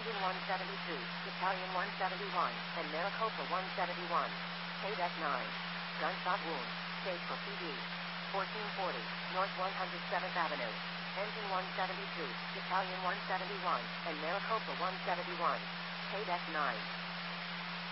Engine 172, Italian 171, and Maricopa 171. Paid 9. Gunshot wound. State for PD. 1440, North 107th Avenue. Engine 172, Italian 171, and Maricopa 171. Paid 9.